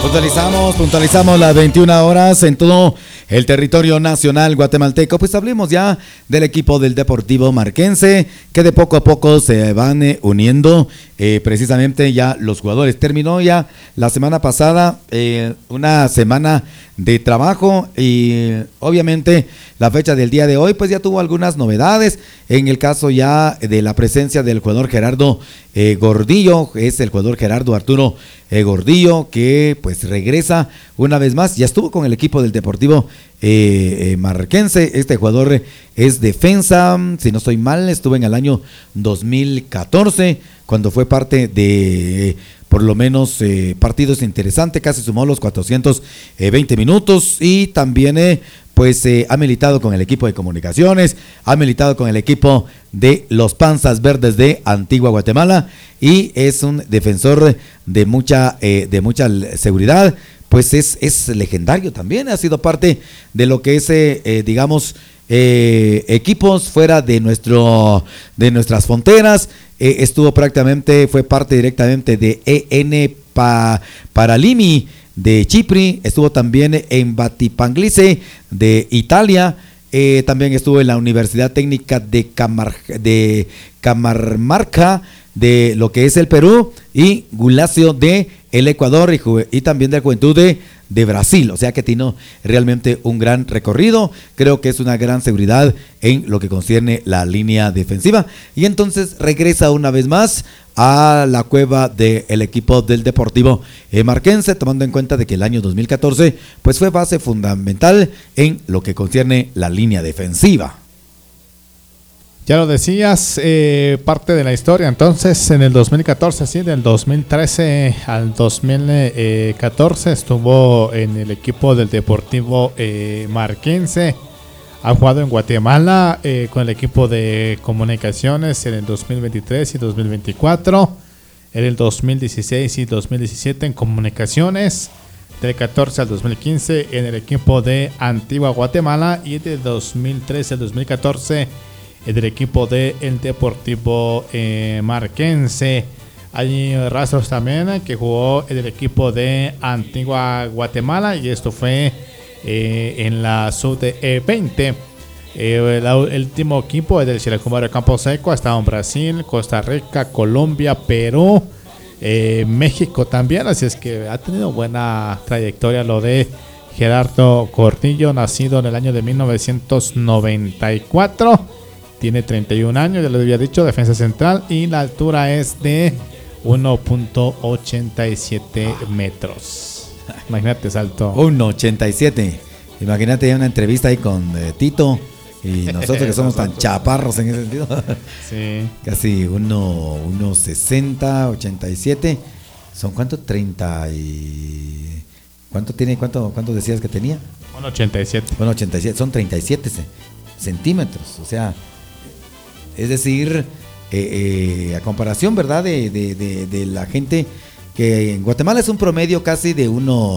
Puntualizamos las 21 horas en todo el territorio nacional guatemalteco. Pues hablemos ya del equipo del Deportivo Marquense, que de poco a poco se van uniendo precisamente ya los jugadores. Terminó ya la semana pasada una semana de trabajo y obviamente la fecha del día de hoy pues ya tuvo algunas novedades. En el caso ya de la presencia del jugador Gerardo Gordillo, es el jugador Gerardo Arturo Gordillo, que pues regresa una vez más, ya estuvo con el equipo del Deportivo Marquense. Este jugador es defensa, si no estoy mal, estuvo en el año 2014, cuando fue parte de por lo menos partidos interesantes, casi sumó los 420 minutos y también ha militado con el equipo de Comunicaciones, ha militado con el equipo de los Panzas Verdes de Antigua Guatemala y es un defensor de mucha seguridad. Pues es legendario también, ha sido parte de lo que es, equipos fuera de nuestras fronteras. Fue parte directamente de EN Paralimi de Chipre, estuvo también en Batipanglice de Italia, también estuvo en la Universidad Técnica de Camarmarca de lo que es el Perú y Gulacio de el Ecuador y también de la Juventud de Brasil, o sea que tiene realmente un gran recorrido. Creo que es una gran seguridad en lo que concierne la línea defensiva y entonces regresa una vez más a la cueva del equipo del Deportivo Marquense, tomando en cuenta de que el año 2014 pues fue base fundamental en lo que concierne la línea defensiva. Ya lo decías, parte de la historia. Entonces, en el 2014, sí, del 2013 al 2014 estuvo en el equipo del Deportivo Marquense. Ha jugado en Guatemala con el equipo de Comunicaciones en el 2023 y 2024. En el 2016 y 2017 en Comunicaciones. Del 14 al 2015 en el equipo de Antigua Guatemala. Y del 2013 al 2014 del equipo del Deportivo Marquense. Hay rastros también que jugó en el equipo de Antigua Guatemala y esto fue en la sub-20. El último equipo es del Chiracumario Campo Seco, ha estado en Brasil, Costa Rica, Colombia, Perú, México también, así es que ha tenido buena trayectoria lo de Gerardo Gordillo, nacido en el año de 1994. Tiene 31 años, ya lo había dicho, defensa central y la altura es de 1.87 metros. Imagínate, salto. 1.87. Imagínate ya una entrevista ahí con Tito y nosotros que somos tan chaparros en ese sentido. Sí. Casi 1.60, 87. ¿Son cuánto? 30 y... ¿Cuánto tiene? ¿Cuánto decías que tenía? 1.87. 1.87, son 37 centímetros, o sea... Es decir, a comparación, ¿verdad? De la gente que en Guatemala es un promedio casi de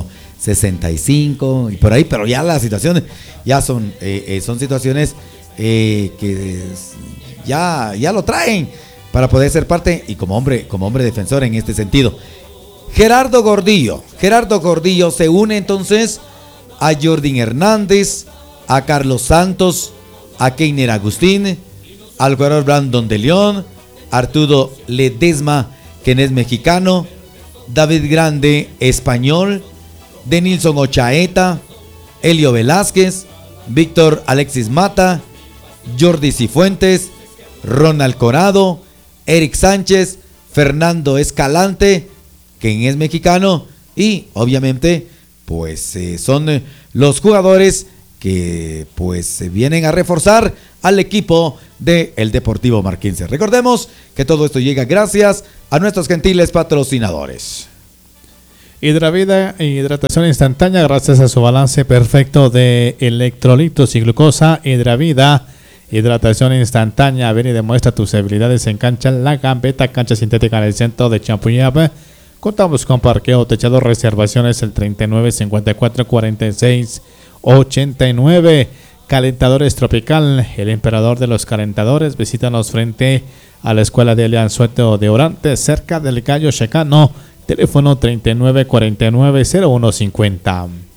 1.65 y por ahí, pero ya las situaciones ya son situaciones que ya lo traen para poder ser parte y como hombre defensor en este sentido. Gerardo Gordillo se une entonces a Jordi Hernández, a Carlos Santos, a Keiner Agustín, al jugador Brandon de León, Arturo Ledesma, quien es mexicano, David Grande, español, Denilson Ochaeta, Elio Velázquez, Víctor Alexis Mata, Jordi Cifuentes, Ronald Corado, Eric Sánchez, Fernando Escalante, quien es mexicano, y obviamente pues son los jugadores que pues vienen a reforzar al equipo del Deportivo Marquense. Recordemos que todo esto llega gracias a nuestros gentiles patrocinadores. Hidravida, hidratación instantánea gracias a su balance perfecto de electrolitos y glucosa. Hidravida, hidratación instantánea. Ven y demuestra tus habilidades en cancha La Gambeta, cancha sintética en el centro de Champuyapa. Contamos con parqueo, techado, reservaciones el 39 54 46 89. Calentadores Tropical, el emperador de los calentadores. Visítanos frente a la escuela de Elian Sueto de Orantes, cerca del Gallo Checano. teléfono 3949-0150.